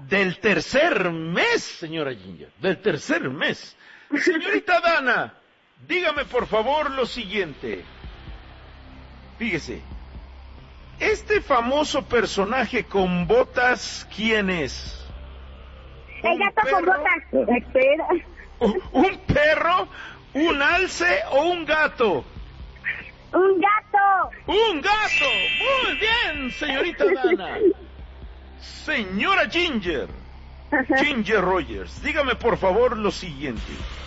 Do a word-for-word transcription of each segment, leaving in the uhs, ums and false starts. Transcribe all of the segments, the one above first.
Del tercer mes, señora Ginger, del tercer mes. Señorita Dana, dígame por favor lo siguiente. Fíjese, este famoso personaje con botas, ¿quién es? El gato con botas. Espera. ¿Un perro, un alce o un gato? Un gato. ¡Un gato! Muy bien, señorita Dana. Señora Ginger, Ginger Rogers, dígame por favor lo siguiente.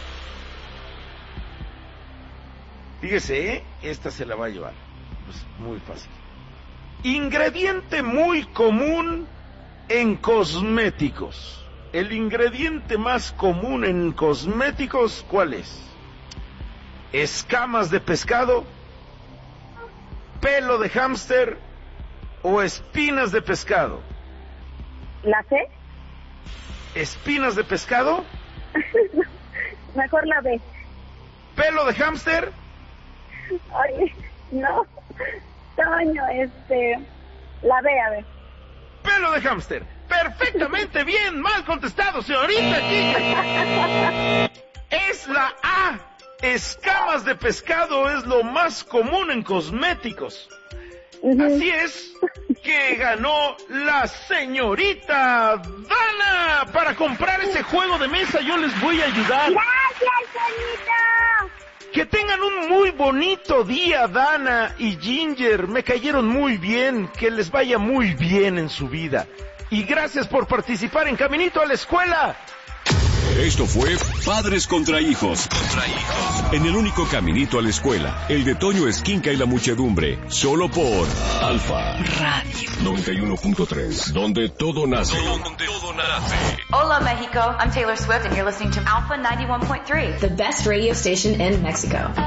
Fíjese, ¿eh? Esta se la va a llevar. Pues muy fácil. Ingrediente muy común en cosméticos. El ingrediente más común en cosméticos, ¿cuál es? ¿Escamas de pescado, pelo de hámster o espinas de pescado? ¿La C? ¿Espinas de pescado? Mejor la B. ¿Pelo de hámster? Oye, no. Toño, este... La B, a ver. Pelo de hámster. Perfectamente bien, mal contestado, señorita Ginger. Es la A. Escamas de pescado es lo más común en cosméticos. Uh-huh. Así es que ganó la señorita Dana. Para comprar ese juego de mesa yo les voy a ayudar. ¡Gracias, Toñito! Que tengan un muy bonito día, Dana y Ginger. Me cayeron muy bien. Que les vaya muy bien en su vida. Y gracias por participar en Caminito a la Escuela. Esto fue Padres contra Hijos. Contra Hijos. En el único Caminito a la Escuela, el de Toño Esquinca y la muchedumbre. Solo por Alfa Radio noventa y uno punto tres, donde todo nace. Donde todo nace. Hola, Mexico. I'm Taylor Swift, and you're listening to Alpha ninety-one point three, the best radio station in Mexico.